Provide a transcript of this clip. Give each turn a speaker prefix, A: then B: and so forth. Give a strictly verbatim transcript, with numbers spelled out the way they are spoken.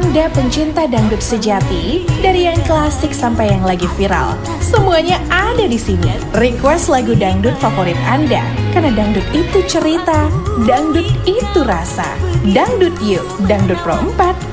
A: Anda pencinta dangdut sejati, dari yang klasik sampai yang lagi viral, semuanya ada di sini. Request lagu dangdut favorit Anda, karena dangdut itu cerita, dangdut itu rasa. Dangdut Yuk, Dangdut Pro empat.